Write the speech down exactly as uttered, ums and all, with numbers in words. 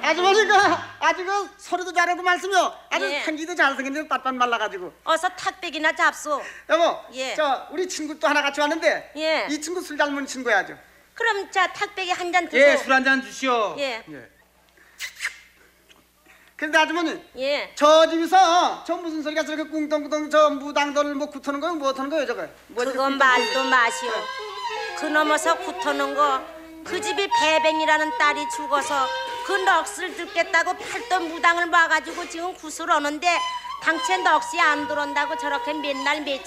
아주머니가 아주 그 소리도 잘하고 말씀요. 아주 예. 생기도 잘생긴데 빳빳 말라가지고. 어서 탁백이나 잡소. 여보, 예. 저 우리 친구 또 하나 같이 왔는데 예. 이 친구 술 잘 먹는 친구야 아주. 그럼 자 탁백이 한 잔 드소. 예, 술 한 잔 주시오. 예. 예. 근데 아주머니, 예. 저 집에서 저 무슨 소리가 저렇게 꿍덩꿍덩 저 무당돌을 뭐 구터는 거요? 뭐 하는 거요 저거? 뭐 저렇게 그건 꿍덩꿍- 말도 마시오. 그 넘어서 구터는 거 그 집이 배뱅이라는 딸이 죽어서 그 넋을 듣겠다고 팔던 무당을 봐가지고 지금 구슬 오는데 당최 넋이 안 들어온다고 저렇게 맨날 며칠